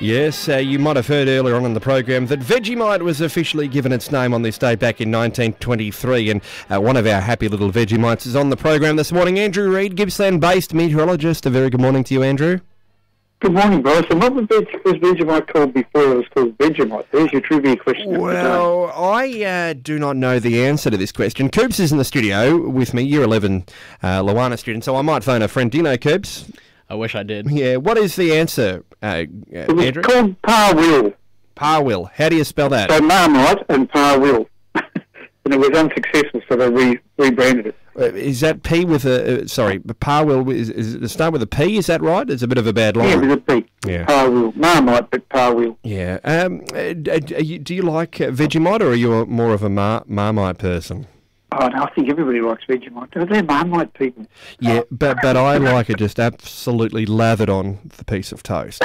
Yes, you might have heard earlier on in the program that Vegemite was officially given its name on this day back in 1923, and one of our happy little Vegemites is on the program this morning. Andrew Reid, Gippsland-based meteorologist. A very good morning to you, Andrew. Good morning, Bryce. And what was Vegemite called before it was called Vegemite? There's your trivia question. Well, I do not know the answer to this question. Coops is in the studio with me, Year 11 Lowana student, so I might phone a friend. Do you know Coops? I wish I did. Yeah, what is the answer, It was Andrew? called Parwill. Parwill. How do you spell that? So Marmite and Parwill. And it was unsuccessful, so they rebranded it. Is that P with a... sorry, Parwill, is it start with a P, is that right? It's a bit of a bad line. Yeah, with a P. Yeah. Parwill. Marmite, but Parwill. Yeah. Do you like Vegemite, or are you more of a Marmite person? Oh, no, I think everybody likes Vegemite. They're Marmite people. Yeah, but I like it just absolutely lathered on the piece of toast.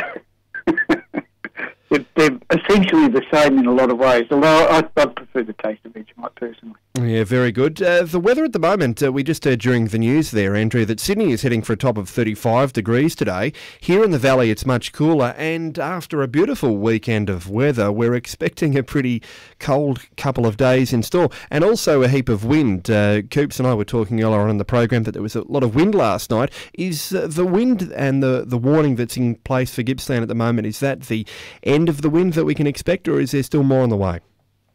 They're essentially the same in a lot of ways, although I prefer the taste of Vegemite personally. Yeah, very good. The weather at the moment, we just heard during the news there, Andrew, that Sydney is heading for a top of 35 degrees today. Here in the valley, it's much cooler, and after a beautiful weekend of weather, we're expecting a pretty cold couple of days in store, and also a heap of wind. Coops and I were talking earlier on in the program that there was a lot of wind last night. Is the wind and the warning that's in place for Gippsland at the moment, is that the end of the wind that we can expect, or is there still more on the way?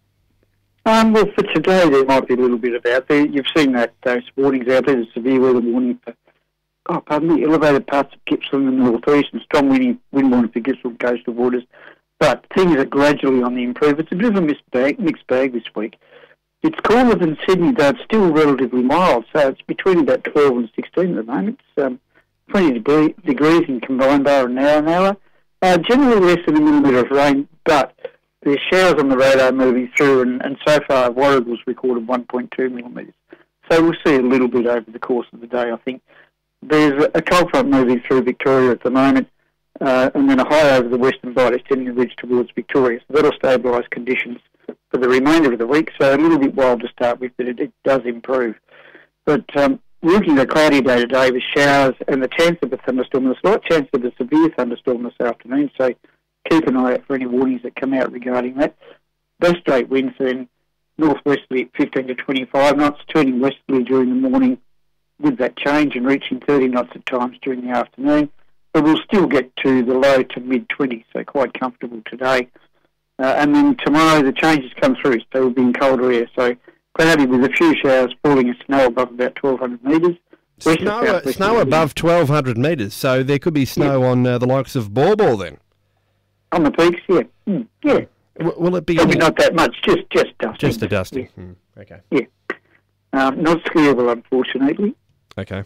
Well, for today, there might be a little bit about there. You've seen those warnings out there, the severe weather warning for, elevated parts of Gippsland and the northeast, and strong wind warning for Gippsland coastal waters. But things are gradually on the improve. It's a bit of a mixed bag this week. It's cooler than Sydney, though it's still relatively mild, so it's between about 12 and 16 at the moment. It's 20 degrees in combined bar and hour. Generally less than a millimetre of rain, but there's showers on the radar moving through, and so far Warragul's recorded 1.2 millimetres. So we'll see a little bit over the course of the day, I think. There's a cold front moving through Victoria at the moment, and then a high over the western bight extending the ridge towards Victoria. So that'll stabilise conditions for the remainder of the week. So a little bit wild to start with, but it does improve. But we're looking at a cloudy day today with showers and the chance of a thunderstorm, and a slight chance of a severe thunderstorm this afternoon. So keep an eye out for any warnings that come out regarding that. Those straight winds then northwesterly at 15 to 25 knots, turning westerly during the morning with that change and reaching 30 knots at times during the afternoon. But we'll still get to the low to mid-20s, so quite comfortable today. And then tomorrow the changes come through, so we'll be in colder air. So cloudy with a few showers, falling and snow above about 1,200 metres. Snow above 1,200 metres, so there could be snow on the likes of Bawbaw then? On the peaks, yeah. Yeah. Will it be... Probably not that much, just dusting. Just a dusting. Yeah. Okay. Yeah. Not skiable, unfortunately. Okay.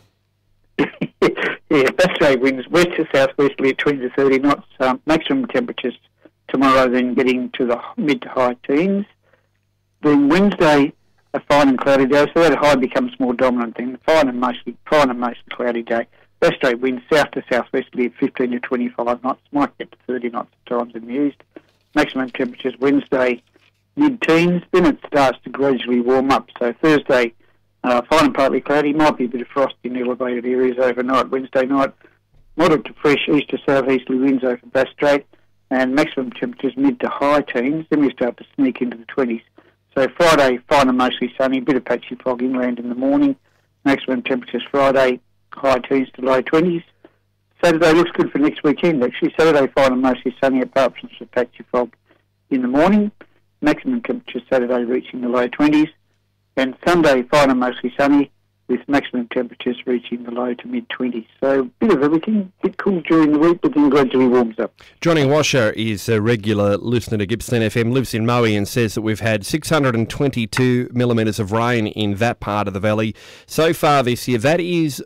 Yeah, best straight winds, west to southwesterly at 20 to 30 knots. Maximum temperatures tomorrow then getting to the mid to high teens. Then Wednesday, a fine and cloudy day, so that high becomes more dominant then. Fine and mostly cloudy day. Best straight winds south to southwesterly at 15 to 25 knots, might get to 30 knots at times in the east. Maximum temperatures Wednesday mid-teens, then it starts to gradually warm up. So Thursday, fine and partly cloudy, might be a bit of frost in elevated areas overnight. Wednesday night, moderate to fresh east to southeasterly winds over Bass Strait, and maximum temperatures mid to high teens. Then we start to sneak into the 20s. So Friday, fine and mostly sunny, bit of patchy fog inland in the morning. Maximum temperatures Friday, high teens to low 20s. Saturday looks good for next weekend, actually. Saturday, fine and mostly sunny, apart from some patchy fog in the morning. Maximum temperatures Saturday reaching the low 20s. And Sunday, fine and mostly sunny, with maximum temperatures reaching the low to mid-20s. So a bit of everything, a bit cool during the week, but then gradually warms up. Johnny Washer is a regular listener to Gippsland FM, lives in Moe, and says that we've had 622 millimetres of rain in that part of the valley so far this year. That is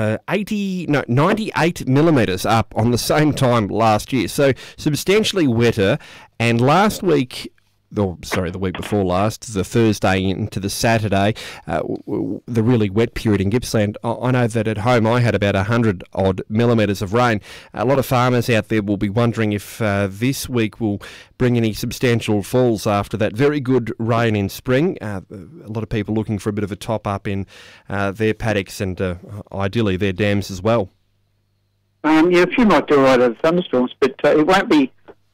98 millimetres up on the same time last year. So substantially wetter. And last week... the week before last, the Thursday into the Saturday, the really wet period in Gippsland. I know that at home I had about 100-odd millimetres of rain. A lot of farmers out there will be wondering if this week will bring any substantial falls after that very good rain in spring. A lot of people looking for a bit of a top-up in their paddocks and ideally their dams as well. Yeah, a few might do right over thunderstorms, but it won't be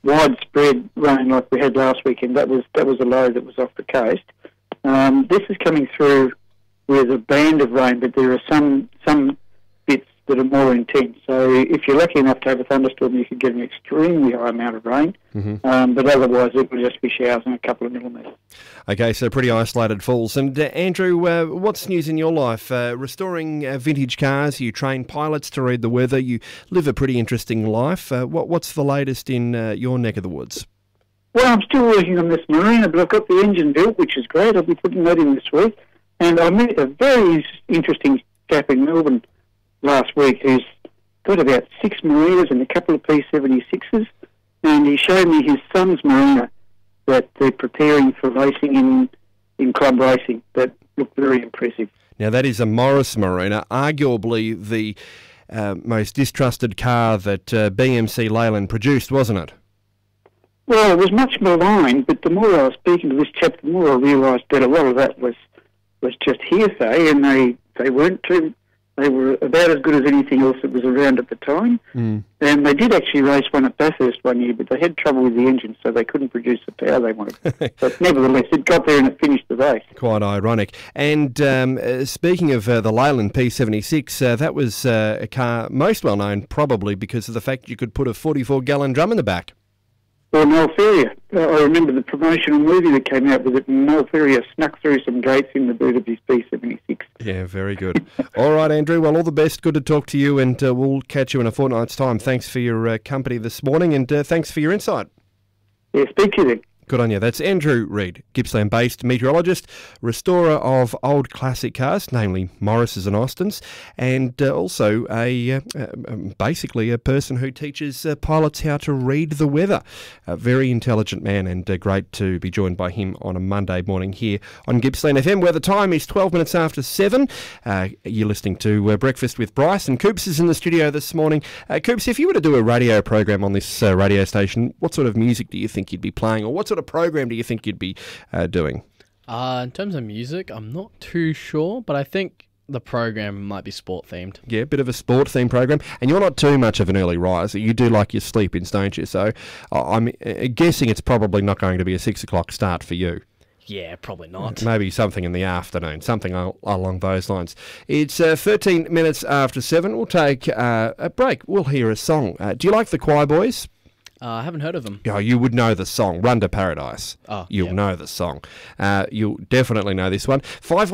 widespread rain like we had last weekend. That was a low that was off the coast. This is coming through with a band of rain, but there are some bits that are more intense. So if you're lucky enough to have a thunderstorm, you could get an extremely high amount of rain. But otherwise, it will just be showers and a couple of millimetres. Okay, so pretty isolated falls. And Andrew, what's news in your life? Restoring vintage cars, you train pilots to read the weather, you live a pretty interesting life. What's the latest in your neck of the woods? Well, I'm still working on this marina, but I've got the engine built, which is great. I'll be putting that in this week. And I met a very interesting chap in Melbourne last week who's got about 6 marinas and a couple of P76s. And he showed me his son's marina that they're preparing for racing in club racing. That looked very impressive. Now, that is a Morris marina, arguably the most distrusted car that BMC Leyland produced, wasn't it? Well, it was much maligned, but the more I was speaking to this chap, the more I realised that a lot of that was just hearsay, and they weren't too. They were about as good as anything else that was around at the time. And they did actually race one at Bathurst one year, but they had trouble with the engine, so they couldn't produce the power they wanted. But nevertheless, it got there and it finished the race. Quite ironic. And speaking of the Leyland P76, that was a car most well known probably because of the fact you could put a 44-gallon drum in the back. Well, Noel Ferrier. I remember the promotional movie that came out with it, and Noel Ferrier snuck through some gates in the boot of his P76. Yeah, very good. All right, Andrew, well, all the best. Good to talk to you, and we'll catch you in a fortnight's time. Thanks for your company this morning, and thanks for your insight. Yeah, speak to you then. Good on you. That's Andrew Reid, Gippsland-based meteorologist, restorer of old classic cars, namely Morrises and Austins, and also basically a person who teaches pilots how to read the weather. A very intelligent man, and great to be joined by him on a Monday morning here on Gippsland FM, where the time is 12 minutes after 7. You're listening to Breakfast with Bryce, and Coops is in the studio this morning. Coops, if you were to do a radio program on this radio station, what sort of music do you think you'd be playing, or what sort of program do you think you'd be doing? In terms of music, I'm not too sure, but I think the program might be sport themed. Yeah, a bit of a sport themed program. And you're not too much of an early riser. You do like your sleep-ins, don't you? So I'm guessing it's probably not going to be a 6 o'clock start for you. Yeah, probably not. Maybe something in the afternoon, something along those lines. It's 13 minutes after 7. We'll take a break. We'll hear a song. Do you like the Choir Boys? I haven't heard of them. Oh, you would know the song, Run to Paradise. Oh, You'll know the song. You'll definitely know this one.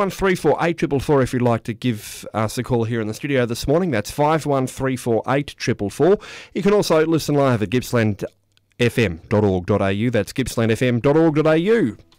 51348444 if you'd like to give us a call here in the studio this morning. That's 51348444. You can also listen live at gippslandfm.org.au. That's gippslandfm.org.au.